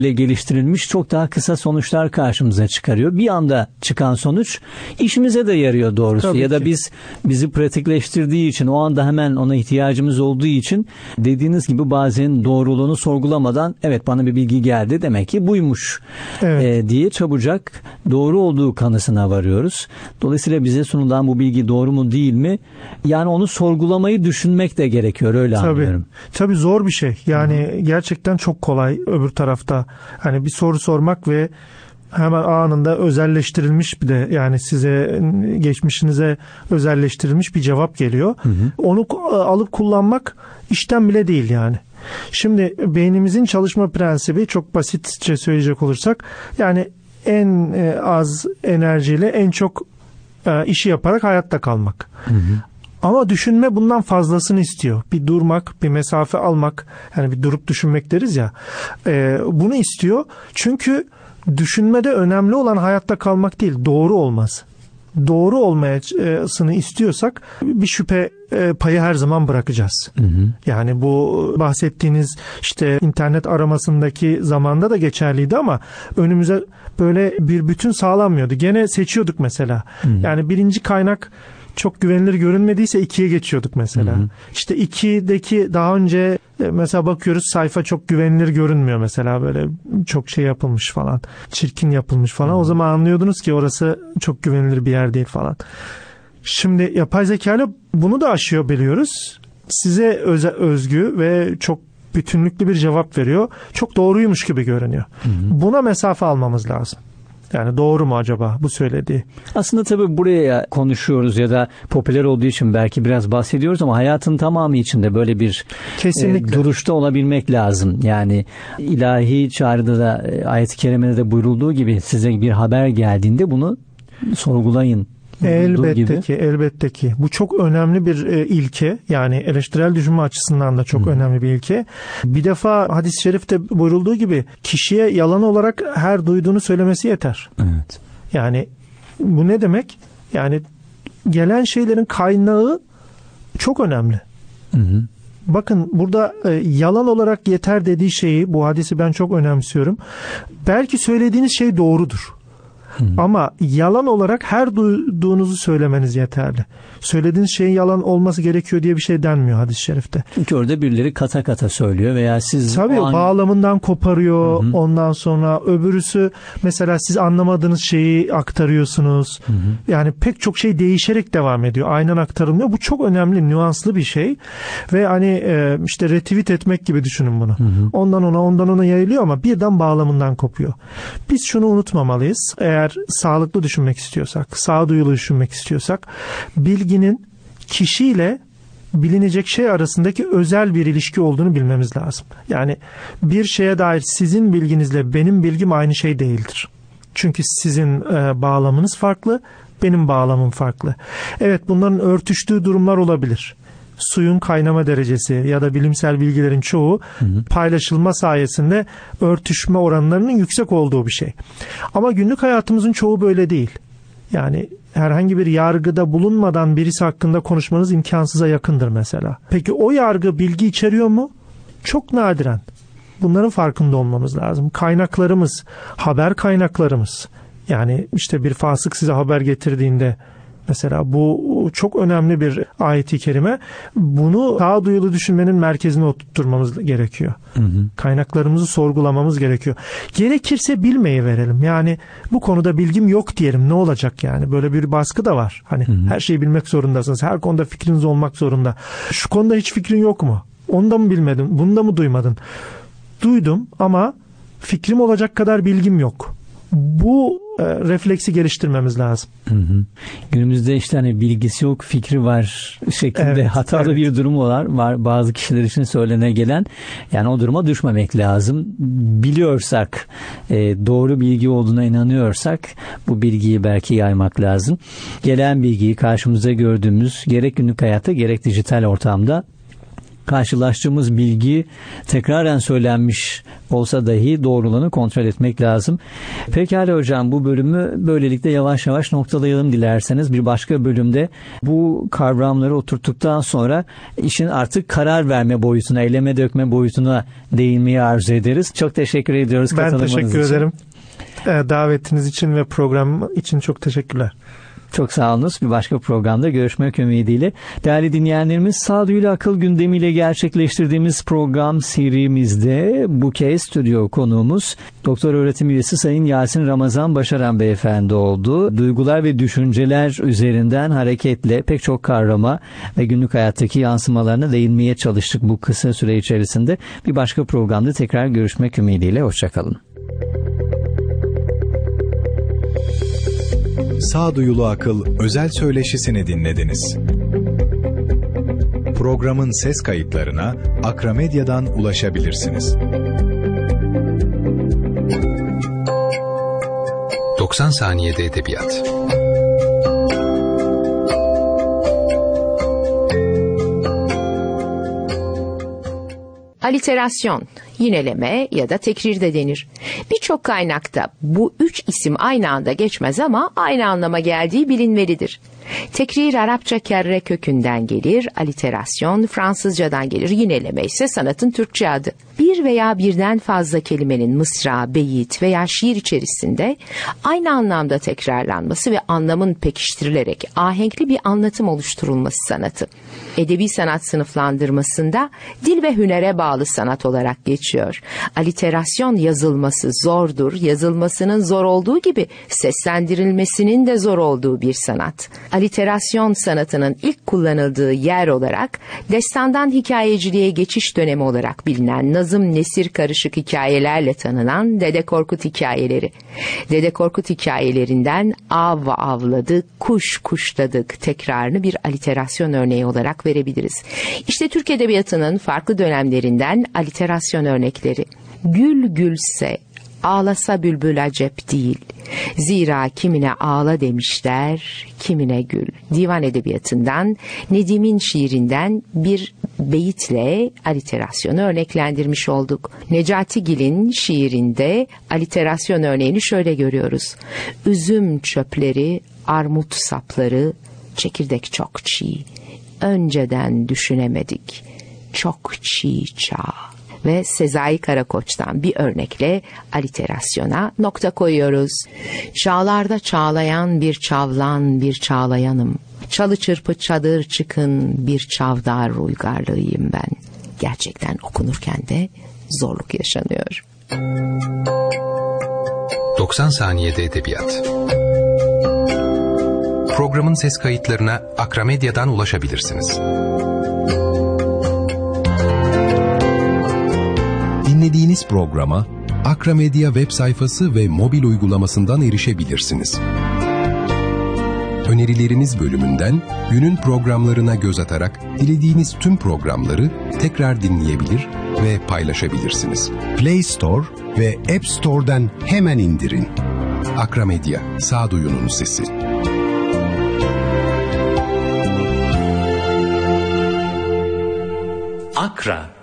geliştirilmiş çok daha kısa sonuçlar karşımıza çıkarıyor. Bir anda çıkan sonuç işimize de yarıyor doğrusu. Tabii ya da ki. bizi pratikleştirdiği için, o anda hemen ona ihtiyacımız olduğu için, dediğiniz gibi bazen doğruluğunu sorgulamadan evet bana bir bilgi geldi demek ki buymuş diye çabucak doğru olduğu kanısına varıyoruz. Dolayısıyla bize sunulan bu bilgi doğru mu değil mi? Yani onu sorgulamayı düşünmek de gerekiyor, öyle anlıyorum. Tabii zor bir şey. Yani gerçekten çok kolay öbür tarafta. Hani bir soru sormak ve hemen anında özelleştirilmiş, bir de yani size, geçmişinize özelleştirilmiş bir cevap geliyor. Onu alıp kullanmak işten bile değil yani. Şimdi beynimizin çalışma prensibi, çok basitçe söyleyecek olursak, yani en az enerjiyle en çok işi yaparak hayatta kalmak. Ama düşünme bundan fazlasını istiyor. Bir durmak, bir mesafe almak, yani bir durup düşünmek deriz ya. Bunu istiyor. Çünkü düşünmede önemli olan hayatta kalmak değil, doğru olması. Doğru olmasını istiyorsak bir şüphe payı her zaman bırakacağız. Yani bu bahsettiğiniz işte internet aramasındaki zamanda da geçerliydi ama önümüze böyle bir bütün sağlanmıyordu. Gene seçiyorduk mesela. Yani birinci kaynak çok güvenilir görünmediyse 2'ye geçiyorduk mesela. İşte 2'deki daha önce mesela bakıyoruz, sayfa çok güvenilir görünmüyor mesela, böyle çok şey yapılmış falan, çirkin yapılmış falan. O zaman anlıyordunuz ki orası çok güvenilir bir yer değil falan. Şimdi yapay zeka ile bunu da aşıyor biliyoruz. Size özgü ve çok bütünlüklü bir cevap veriyor. Çok doğruymuş gibi görünüyor. Buna mesafe almamız lazım. Yani doğru mu acaba bu söylediği? Aslında tabii buraya konuşuyoruz ya da popüler olduğu için belki biraz bahsediyoruz ama hayatın tamamı içinde böyle bir duruşta olabilmek lazım. Yani ilahi çağrıda da, ayet-i kerimede de buyurulduğu gibi, size bir haber geldiğinde bunu sorgulayın. Elbette ki. Bu çok önemli bir ilke. Yani eleştirel düşünme açısından da çok önemli bir ilke. Bir defa hadis-i şerifte buyurulduğu gibi kişiye yalan olarak her duyduğunu söylemesi yeter. Evet. Yani bu ne demek? Yani gelen şeylerin kaynağı çok önemli. Bakın burada yalan olarak yeter dediği şeyi, bu hadisi ben çok önemsiyorum. Belki söylediğiniz şey doğrudur. Ama yalan olarak her duyduğunuzu söylemeniz yeterli. Söylediğiniz şeyin yalan olması gerekiyor diye bir şey denmiyor hadis-i şerifte. Çünkü orada birileri kata kata söylüyor veya siz... Tabii bağlamından koparıyor. Ondan sonra öbürüsü, mesela siz anlamadığınız şeyi aktarıyorsunuz. Yani pek çok şey değişerek devam ediyor. Aynen aktarılmıyor. Bu çok önemli, nüanslı bir şey. Ve hani işte retweet etmek gibi düşünün bunu. Ondan ona yayılıyor ama birden bağlamından kopuyor. Biz şunu unutmamalıyız. Eğer sağlıklı düşünmek istiyorsak, sağduyulu düşünmek istiyorsak, bilginin kişiyle bilinecek şey arasındaki özel bir ilişki olduğunu bilmemiz lazım. Yani bir şeye dair sizin bilginizle benim bilgim aynı şey değildir. Çünkü sizin bağlamınız farklı, benim bağlamım farklı. Evet, bunların örtüştüğü durumlar olabilir. Suyun kaynama derecesi ya da bilimsel bilgilerin çoğu paylaşılma sayesinde örtüşme oranlarının yüksek olduğu bir şey. Ama günlük hayatımızın çoğu böyle değil. Yani herhangi bir yargıda bulunmadan birisi hakkında konuşmanız imkansıza yakındır mesela. Peki o yargı bilgi içeriyor mu? Çok nadiren. Bunların farkında olmamız lazım. Kaynaklarımız, haber kaynaklarımız. Yani işte bir fasık size haber getirdiğinde, mesela bu çok önemli bir ayet-i kerime. Bunu sağduyulu düşünmenin merkezine oturtmamız gerekiyor. Kaynaklarımızı sorgulamamız gerekiyor. Gerekirse bilmeyi verelim. Yani bu konuda bilgim yok diyelim. Ne olacak yani? Böyle bir baskı da var. Hani her şeyi bilmek zorundasınız. Her konuda fikriniz olmak zorunda. Şu konuda hiç fikrin yok mu? Onu da mı bilmedin? Bunu da mı duymadın? Duydum ama fikrim olacak kadar bilgim yok. Bu refleksi geliştirmemiz lazım. Günümüzde işte hani bilgisi yok, fikri var şeklinde hatalı bir durum var bazı kişiler için söylene gelen. Yani o duruma düşmemek lazım. Biliyorsak, doğru bilgi olduğuna inanıyorsak bu bilgiyi belki yaymak lazım. Gelen bilgiyi karşımıza gördüğümüz, gerek günlük hayatta gerek dijital ortamda karşılaştığımız bilgi tekraren söylenmiş olsa dahi doğruluğunu kontrol etmek lazım. Pekala hocam, bu bölümü böylelikle yavaş yavaş noktalayalım dilerseniz. Bir başka bölümde bu kavramları oturttuktan sonra işin artık karar verme boyutuna, eyleme dökme boyutuna değinmeyi arzu ederiz. Çok teşekkür ediyoruz katılımınız için. Ben teşekkür ederim. Davetiniz için ve program için çok teşekkürler. Çok sağ olunuz. Bir başka programda görüşmek ümidiyle. Değerli dinleyenlerimiz, Sağduyulu Akıl gündemiyle gerçekleştirdiğimiz program serimizde bu kez stüdyo konuğumuz Doktor Öğretim Üyesi Sayın Yasin Ramazan Başaran Beyefendi oldu. Duygular ve düşünceler üzerinden hareketle pek çok kavrama ve günlük hayattaki yansımalarına değinmeye çalıştık bu kısa süre içerisinde. Bir başka programda tekrar görüşmek ümidiyle. Hoşçakalın. Sağduyulu Akıl özel söyleşisini dinlediniz. Programın ses kayıtlarına Akramedya'dan ulaşabilirsiniz. 90 saniyede edebiyat. Aliterasyon, yineleme ya da tekrir de denir. Birçok kaynakta bu 3 isim aynı anda geçmez ama aynı anlama geldiği bilinmelidir. Tekrir Arapça kerre kökünden gelir, aliterasyon Fransızcadan gelir, yineleme ise sanatın Türkçe adı. Bir veya birden fazla kelimenin mısra, beyit veya şiir içerisinde aynı anlamda tekrarlanması ve anlamın pekiştirilerek ahenkli bir anlatım oluşturulması sanatı. Edebi sanat sınıflandırmasında dil ve hünere bağlı sanat olarak geçiyor. Aliterasyon yazılması zordur, yazılmasının zor olduğu gibi seslendirilmesinin de zor olduğu bir sanat. Aliterasyon sanatının ilk kullanıldığı yer olarak destandan hikayeciliğe geçiş dönemi olarak bilinen nazım nesir karışık hikayelerle tanınan Dede Korkut hikayeleri. Dede Korkut hikayelerinden av avladık, kuş kuşladık tekrarını bir aliterasyon örneği olarak verebiliriz. İşte Türk Edebiyatı'nın farklı dönemlerinden aliterasyon örnekleri. Gül gülse, ağlasa bülbül acep değil. Zira kimine ağla demişler, kimine gül. Divan Edebiyatı'ndan, Nedim'in şiirinden bir beyitle aliterasyonu örneklendirmiş olduk. Necatigil'in şiirinde aliterasyon örneğini şöyle görüyoruz. Üzüm çöpleri, armut sapları, çekirdek çok çiğ. Önceden düşünemedik, çok çiğ çağ. Ve Sezai Karakoç'tan bir örnekle aliterasyona nokta koyuyoruz. Çağlarda çağlayan bir çavlan bir çağlayanım. Çalı çırpı çadır çıkın bir çavdar uygarlığıyım ben. Gerçekten okunurken de zorluk yaşanıyor. 90 saniyede edebiyat. Programın ses kayıtlarına Akramedya'dan ulaşabilirsiniz. Dinlediğiniz programa Akramedya web sayfası ve mobil uygulamasından erişebilirsiniz. Önerileriniz bölümünden günün programlarına göz atarak dilediğiniz tüm programları tekrar dinleyebilir ve paylaşabilirsiniz. Play Store ve App Store'dan hemen indirin. Akramedya, sağduyunun sesi. Akra